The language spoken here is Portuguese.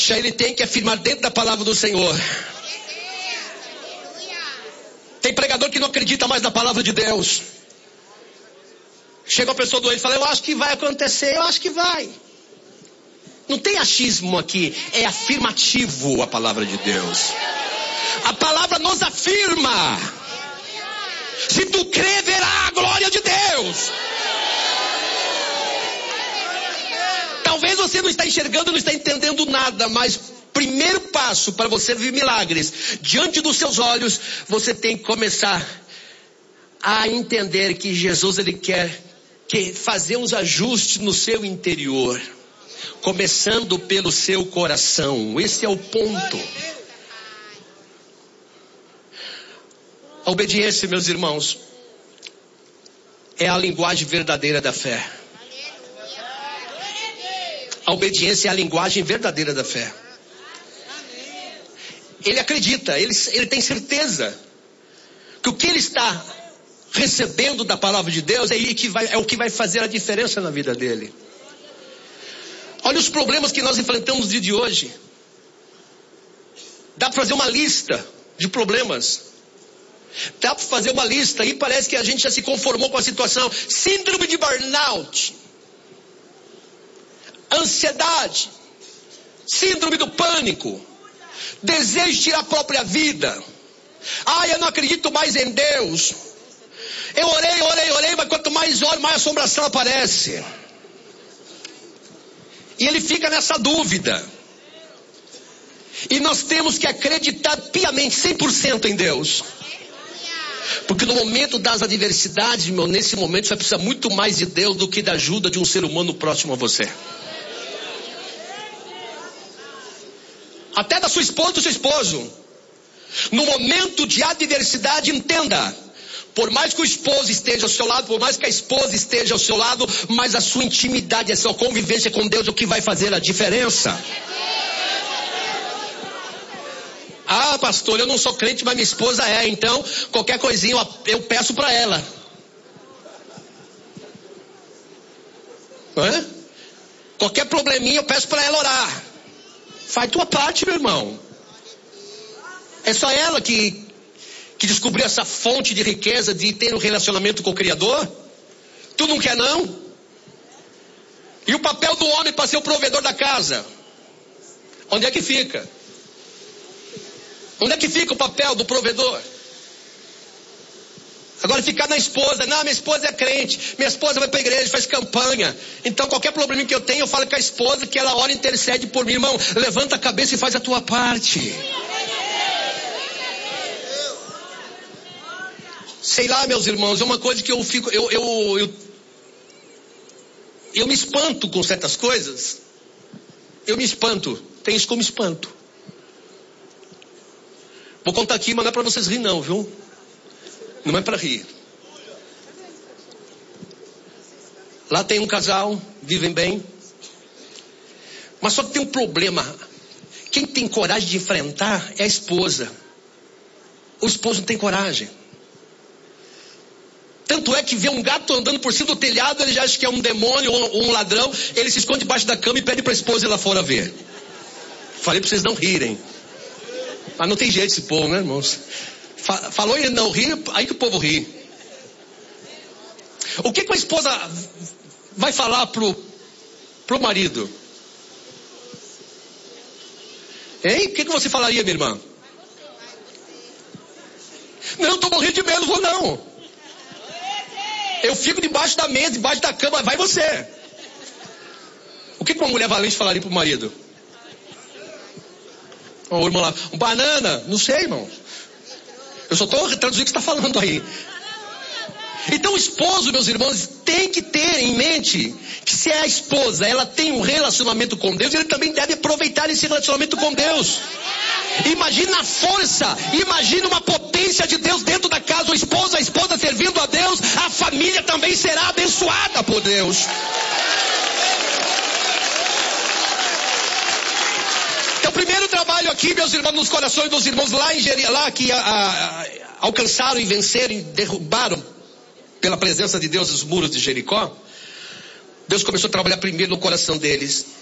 ele tem que afirmar dentro da palavra do Senhor. Tem pregador que não acredita mais na palavra de Deus. Chega uma pessoa doente e fala: eu acho que vai acontecer, eu acho que vai. Não tem achismo aqui, é afirmativo a palavra de Deus. A palavra nos afirma. Se tu crer, verá a glória de Deus. Talvez você não está enxergando, não está entendendo nada, mas primeiro passo para você ver milagres diante dos seus olhos, você tem que começar a entender que Jesus, ele quer fazer uns ajustes no seu interior, começando pelo seu coração. Esse é o ponto. A obediência, meus irmãos, é a linguagem verdadeira da fé. A obediência é a linguagem verdadeira da fé. Ele acredita, ele tem certeza que o que ele está recebendo da palavra de Deus é o que vai fazer a diferença na vida dele. Olha os problemas que nós enfrentamos no dia de hoje. Dá para fazer uma lista de problemas. Dá para fazer uma lista e parece que a gente já se conformou com a situação. Síndrome de burnout, ansiedade, síndrome do pânico, desejo de tirar a própria vida. Eu não acredito mais em Deus. Eu orei, mas quanto mais oro, mais assombração aparece. E ele fica nessa dúvida. E nós temos que acreditar piamente, 100% em Deus. Porque no momento das adversidades, meu, nesse momento você vai precisar muito mais de Deus do que da ajuda de um ser humano próximo a você. Até da sua esposa, do seu esposo. No momento de adversidade, entenda: por mais que o esposo esteja ao seu lado, por mais que a esposa esteja ao seu lado, mas a sua intimidade, a sua convivência com Deus é o que vai fazer a diferença. Pastor, eu não sou crente, mas minha esposa é, então qualquer coisinha eu peço para ela. Não é? Qualquer probleminha eu peço para ela orar. Faz tua parte, meu irmão. É só ela que descobriu essa fonte de riqueza de ter um relacionamento com o Criador? Tu não quer, não? E o papel do homem para ser o provedor da casa? Onde é que fica? Onde é que fica o papel do provedor? Agora ficar na esposa. Não, minha esposa é crente. Minha esposa vai para a igreja, faz campanha. Então qualquer problema que eu tenho, eu falo com a esposa que ela ora e intercede por mim. Irmão, levanta a cabeça e faz a tua parte. Sei lá, meus irmãos, é uma coisa que eu fico... Eu me espanto com certas coisas. Eu me espanto. Tem isso como espanto. Vou contar aqui, mas não é para vocês rir não, viu? Não é para rir. Lá tem um casal, vivem bem. Mas só que tem um problema. Quem tem coragem de enfrentar é a esposa. O esposo não tem coragem. Tanto é que vê um gato andando por cima do telhado, ele já acha que é um demônio ou um ladrão. Ele se esconde debaixo da cama e pede para a esposa ir lá fora ver. Falei para vocês não rirem. Mas não tem jeito esse povo, né, irmãos? Falou e não ri, aí que o povo ri. O que a esposa vai falar pro marido? Hein? O que você falaria, minha irmã? Não, estou morrendo de medo, vou não. Eu fico debaixo da mesa, debaixo da cama, vai você. O que uma mulher valente falaria pro marido? Ô, irmão lá, um banana? Não sei, irmão. Eu só estou traduzindo o que você está falando aí. Então o esposo, meus irmãos, tem que ter em mente que se a esposa, ela tem um relacionamento com Deus, ele também deve aproveitar esse relacionamento com Deus. Imagina a força, imagina uma potência de Deus dentro da casa, a esposa servindo a Deus, a família também será abençoada por Deus. O primeiro trabalho aqui, meus irmãos, nos corações dos irmãos lá em lá que alcançaram e venceram e derrubaram pela presença de Deus os muros de Jericó. Deus começou a trabalhar primeiro no coração deles.